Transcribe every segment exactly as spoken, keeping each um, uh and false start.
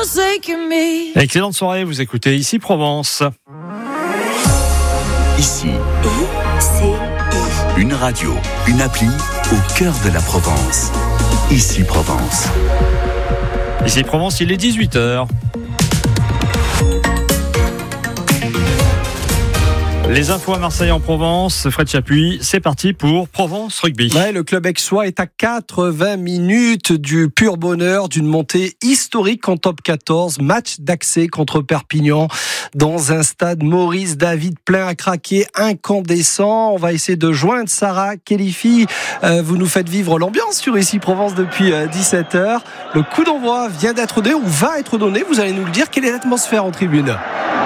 forsaken me. Excellente soirée, vous écoutez Ici Provence. Ici, I C I. une radio, une appli au cœur de la Provence. Ici Provence. Ici Provence, il est dix-huit heures. Les infos à Marseille en Provence, Fred Chapuis, c'est parti pour Provence Rugby. Ouais, le club aixois est à quatre-vingts minutes du pur bonheur d'une montée historique en top quatorze, match d'accès contre Perpignan dans un stade Maurice David plein à craquer, incandescent. On va essayer de joindre Sarah Khelifi. Euh, vous nous faites vivre l'ambiance sur Ici Provence depuis euh, dix-sept heures. Le coup d'envoi vient d'être donné ou va être donné. Vous allez nous le dire. Quelle est l'atmosphère en tribune ?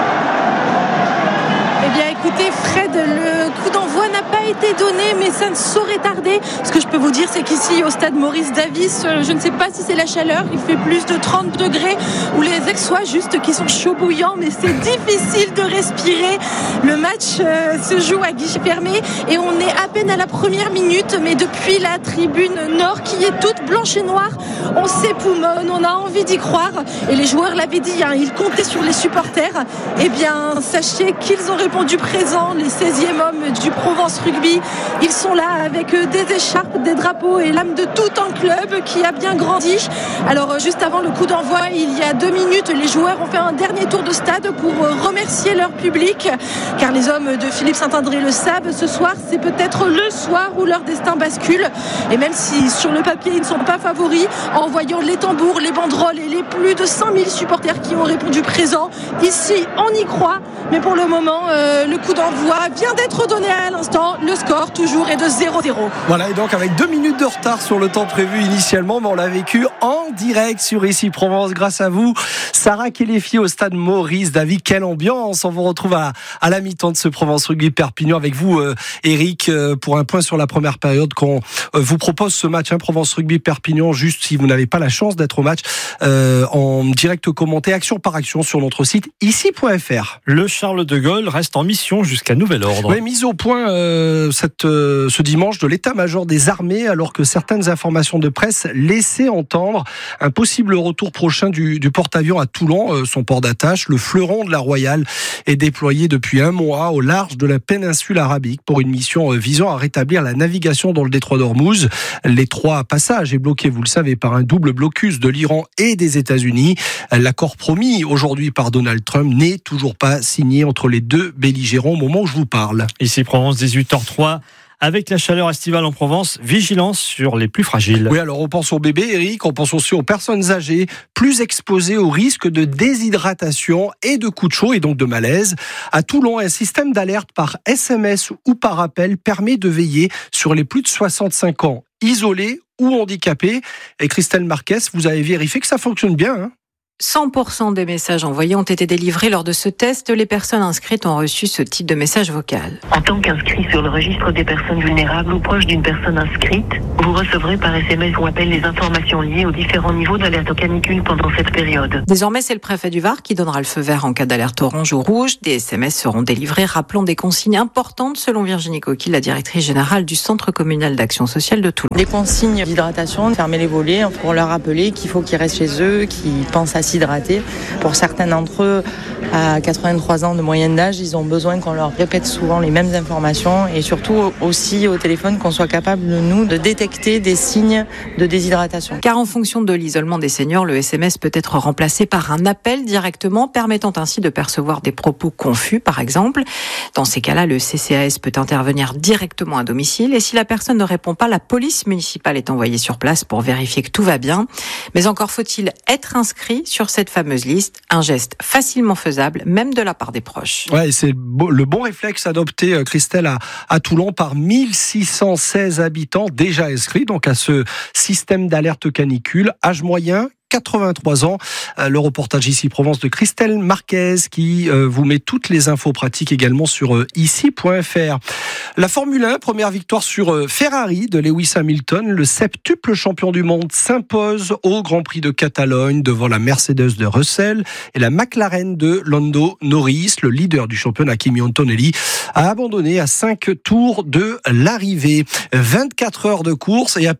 Eh bien écoutez Fred, le coup d'envoi n'a pas été donné, mais ça ne saurait tarder. Ce que je peux vous dire, c'est qu'ici au stade Maurice Davis, je ne sais pas si c'est la chaleur, il fait plus de trente degrés, ou les aixois juste qui sont chauds bouillants, mais c'est difficile de respirer. Le match euh, se joue à guichet fermé et on est à peine à la première minute, mais depuis la tribune nord qui est toute blanche et noire, on s'époumonne, on a envie d'y croire. Et les joueurs l'avaient dit, hein, ils comptaient sur les supporters. Eh bien, sachez qu'ils ont répondu présent, les seizième hommes du Provence Rugby. Ils sont là avec des écharpes, des drapeaux et l'âme de tout un club qui a bien grandi. Alors juste avant le coup d'envoi, il y a deux minutes, les joueurs ont fait un dernier tour de stade pour remercier leur public, car les hommes de Philippe Saint-André le savent, ce soir c'est peut-être le soir où leur destin bascule. Et même si sur le papier ils ne sont pas favoris, en voyant les tambours, les banderoles et les plus de cinq mille supporters qui ont répondu présent, ici on y croit. Mais pour le moment, euh, le coup d'envoi vient d'être donné à l'instant. Le score toujours est de zéro zéro. Voilà, et donc avec deux minutes de retard sur le temps prévu initialement, mais on l'a vécu en direct sur Ici Provence grâce à vous. Sarah Khelifi au stade Maurice David, quelle ambiance. On vous retrouve à, à la mi-temps de ce Provence Rugby Perpignan avec vous, euh, Eric, euh, pour un point sur la première période qu'on euh, vous propose ce match, hein, Provence Rugby Perpignan, juste si vous n'avez pas la chance d'être au match, euh, en direct commenté, action par action sur notre site ici point f r. Le Charles de Gaulle reste en mission jusqu'à nouvel ordre. Oui, mise au point euh, cette, euh, ce dimanche de l'état-major des armées, alors que certaines informations de presse laissaient entendre un possible retour prochain du, du porte-avions à Toulon, euh, son port d'attache. Le fleuron de la Royale est déployé depuis un mois au large de la péninsule arabique pour une mission euh, visant à rétablir la navigation dans le détroit d'Ormuz. L'étroit passage est bloqué, vous le savez, par un double blocus de l'Iran et des États-Unis. L'accord promis aujourd'hui par Donald Trump n'est toujours pas signé entre les deux belligérants au moment où je vous parle. Ici Provence, dix-huit heures trois. Avec la chaleur estivale en Provence, vigilance sur les plus fragiles. Oui, alors on pense aux bébés, Eric, on pense aussi aux personnes âgées, plus exposées au risque de déshydratation et de coups de chaud et donc de malaise. À Toulon, un système d'alerte par S M S ou par appel permet de veiller sur les plus de soixante-cinq ans, isolés ou handicapés. Et Christelle Marquez, vous avez vérifié que ça fonctionne bien, hein ? cent pour cent des messages envoyés ont été délivrés lors de ce test. Les personnes inscrites ont reçu ce type de message vocal. En tant qu'inscrit sur le registre des personnes vulnérables ou proche d'une personne inscrite, vous recevrez par S M S ou appel les informations liées aux différents niveaux d'alerte aux canicules pendant cette période. Désormais, c'est le préfet du Var qui donnera le feu vert en cas d'alerte orange ou rouge. Des S M S seront délivrés, rappelant des consignes importantes selon Virginie Coquille, la directrice générale du Centre communal d'action sociale de Toulon. Les consignes d'hydratation, fermer les volets pour leur rappeler qu'il faut qu'ils restent chez eux, qu'ils pensent à s'hydrater. Pour certains d'entre eux, à quatre-vingt-trois ans de moyenne d'âge, ils ont besoin qu'on leur répète souvent les mêmes informations et surtout aussi au téléphone qu'on soit capable, nous, de détecter des signes de déshydratation. Car en fonction de l'isolement des seniors, le S M S peut être remplacé par un appel directement, permettant ainsi de percevoir des propos confus, par exemple. Dans ces cas-là, le C C A S peut intervenir directement à domicile et si la personne ne répond pas, la police municipale est envoyée sur place pour vérifier que tout va bien. Mais encore faut-il être inscrit sur cette fameuse liste, un geste facilement faisable, même de la part des proches. Ouais, c'est le bon réflexe adopté, Christelle, à, à Toulon par mille six cent seize habitants déjà inscrits donc à ce système d'alerte canicule. Âge moyen, quatre-vingt-trois ans. Le reportage Ici Provence de Christelle Marquez qui vous met toutes les infos pratiques également sur ici point f r. La Formule un, première victoire sur Ferrari de Lewis Hamilton. Le septuple champion du monde s'impose au Grand Prix de Catalogne devant la Mercedes de Russell et la McLaren de Lando Norris. Le leader du championnat, Kimi Antonelli, a abandonné à cinq tours de l'arrivée. vingt-quatre heures de course et à peine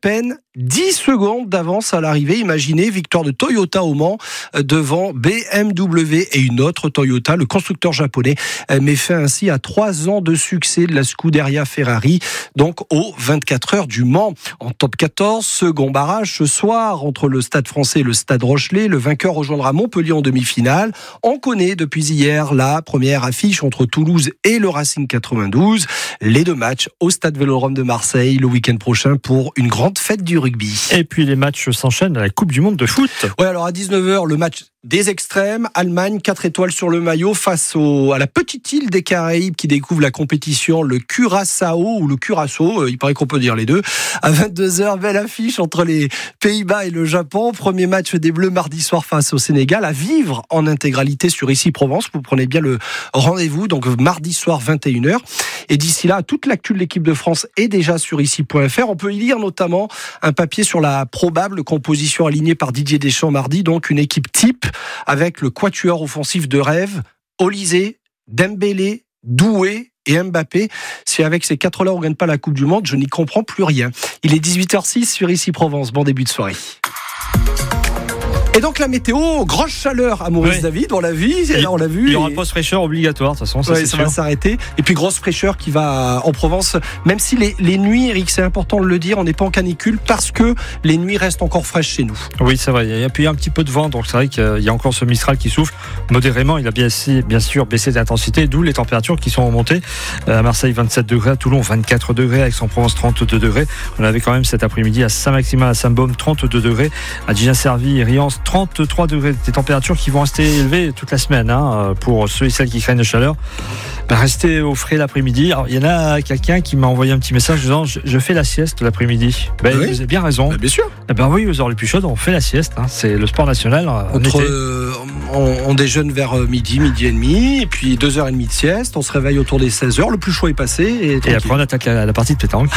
dix secondes d'avance à l'arrivée. Imaginez, victoire de Toyota au Mans devant B M W et une autre Toyota. Le constructeur japonais met fin ainsi à trois ans de succès de la Scuderia Ferrari, donc aux vingt-quatre heures du Mans. En top quatorze, second barrage ce soir entre le Stade Français et le Stade Rochelet. Le vainqueur rejoindra Montpellier en demi-finale. On connaît depuis hier la première affiche entre Toulouse et le Racing quatre-vingt-douze. Les deux matchs au Stade Vélodrome de Marseille le week-end prochain pour une grande fête du rugby. Et puis les matchs s'enchaînent à la Coupe du Monde de foot. Ouais, alors à dix-neuf heures, le match des extrêmes. Allemagne, quatre étoiles sur le maillot face au, à la petite île des Caraïbes qui découvre la compétition, le Curaçao ou le Curaçao, il paraît qu'on peut dire les deux. À vingt-deux heures, belle affiche entre les Pays-Bas et le Japon. Premier match des Bleus mardi soir face au Sénégal, à vivre en intégralité sur Ici Provence. Vous prenez bien le rendez-vous, donc mardi soir vingt et une heures. Et d'ici là, toute l'actu de l'équipe de France est déjà sur ici point f r. On peut y lire notamment un papier sur la probable composition alignée par Didier Deschamps mardi, donc une équipe type avec le quatuor offensif de rêve, Olysée, Dembélé, Doué et Mbappé. Si avec ces quatre-là on ne gagne pas la Coupe du Monde, je n'y comprends plus rien. Il est dix-huit heures six sur Ici Provence. Bon début de soirée. Et donc la météo, grosse chaleur à Maurice oui. David, on l'a vu, et on l'a vu. Il y aura et... post-fraîcheur obligatoire, de toute façon, ça, ouais, c'est ça sûr. va s'arrêter. Et puis grosse fraîcheur qui va en Provence, même si les, les nuits, Eric, c'est important de le dire, on n'est pas en canicule parce que les nuits restent encore fraîches chez nous. Oui, c'est vrai. Il y a puis un petit peu de vent, donc c'est vrai qu'il y a encore ce Mistral qui souffle modérément. Il a bien, bien sûr baissé d'intensité, d'où les températures qui sont remontées. À Marseille, vingt-sept degrés, à Toulon, vingt-quatre degrés, à Aix-en-Provence, trente-deux degrés. On avait quand même cet après-midi à Saint-Maximin, à Saint-Baume, trente-deux degrés, à Gien-Servi et Riance, trente-trois degrés. Des températures qui vont rester élevées toute la semaine hein, pour ceux et celles qui craignent la chaleur. Ben, restez au frais l'après-midi. Alors, il y en a quelqu'un qui m'a envoyé un petit message disant je, je fais la sieste l'après-midi. Ben, oui. Vous avez bien raison. Ben, bien sûr. Eh ben oui, aux heures les plus chaudes, on fait la sieste. Hein. C'est le sport national. Entre, euh, on, on déjeune vers midi, midi et demi, et puis deux heures trente de sieste. On se réveille autour des seize heures. Le plus chaud est passé. Et, et après, on attaque la, la partie de pétanque.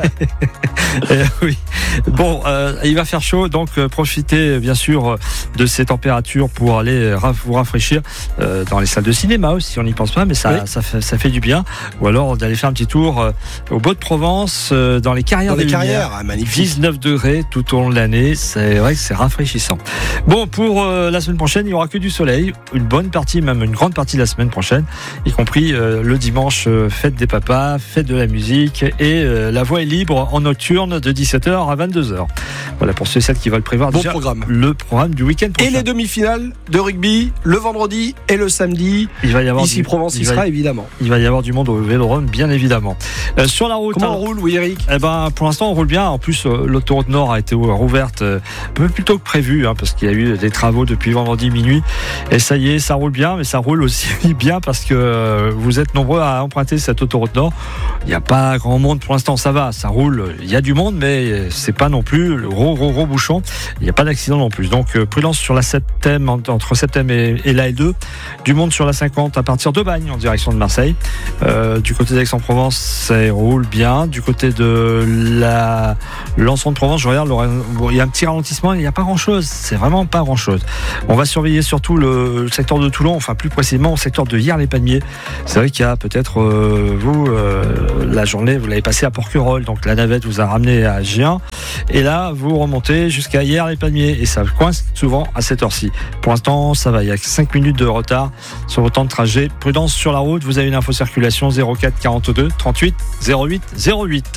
et, oui. Bon, euh, il va faire chaud, donc euh, profitez bien sûr de ces températures pour aller raf- vous rafraîchir euh, dans les salles de cinéma aussi, on n'y pense pas, mais ça, oui. ça, fait, ça fait du bien. Ou alors d'aller faire un petit tour euh, au Beau de Provence, euh, dans les carrières dans des les Lumières. Carrières, ah, magnifique. dix-neuf degrés tout au long de l'année, c'est vrai que c'est rafraîchissant. Bon, pour euh, la semaine prochaine, il n'y aura que du soleil, une bonne partie, même une grande partie de la semaine prochaine, y compris euh, le dimanche, euh, fête des papas, fête de la musique, et euh, la voie est libre en nocturne de dix-sept heures à vingt-deux heures. Voilà, pour ceux et celles qui veulent prévoir bon déjà programme. Le programme du week-end prochain. Et les demi-finales de rugby le vendredi et le samedi. Il va y avoir ici du, Provence, il, il sera y, évidemment. Il va y avoir du monde au Vélodrome, bien évidemment. Euh, sur la route. Comment alors, on roule, oui, Eric ? Eh ben, pour l'instant, on roule bien. En plus, euh, l'autoroute Nord a été rouverte euh, un peu plus tôt que prévu, hein, parce qu'il y a eu des travaux depuis vendredi minuit. Et ça y est, ça roule bien, mais ça roule aussi bien parce que euh, vous êtes nombreux à emprunter cette autoroute Nord. Il n'y a pas grand monde pour l'instant, ça va, ça roule. Il y a du monde, mais c'est pas non plus le gros, gros, gros bouchon. Il n'y a pas d'accident non plus. Donc, euh, prudence sur la septième, entre septième et, et la L deux. Du monde sur la cinquante à partir de Bagne en direction de Marseille. Euh, du côté d'Aix-en-Provence, ça roule bien. Du côté de la Lançon de Provence, je regarde, il y a un petit ralentissement, il n'y a pas grand-chose. C'est vraiment pas grand-chose. On va surveiller surtout le, le secteur de Toulon, enfin plus précisément au secteur de Hyères-les-Palmiers. C'est vrai qu'il y a peut-être, euh, vous, euh, la journée, vous l'avez passé à Porquerolles, donc la navette vous a ramené à Gien. Et là, vous remontez jusqu'à Hyères-les-Palmiers et ça coince souvent à cette heure-ci. Pour l'instant, ça va. Il y a cinq minutes de retard sur vos temps de trajet. Prudence sur la route. Vous avez une info circulation zéro quatre quarante-deux trente-huit zéro huit zéro huit.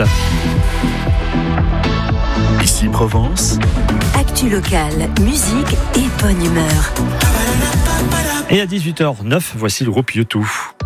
Ici Provence. Actu locale, musique et bonne humeur. Et à dix-huit heures neuf, voici le groupe U deux.